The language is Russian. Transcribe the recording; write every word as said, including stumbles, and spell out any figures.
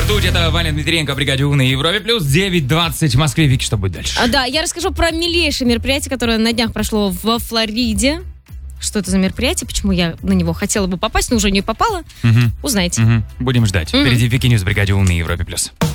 Ртуть, это Ваня Дмитриенко, бригаде У на Европе плюс девять двадцать в Москве. Вики, что будет дальше? А, да, я расскажу про милейшее мероприятие, которое на днях прошло во Флориде. Что это за мероприятие, почему я на него хотела бы попасть, но уже не попала. Угу. Узнаете. Угу. Будем ждать. Угу. Впереди Вики Ньюс, бригаде У на Европе плюс.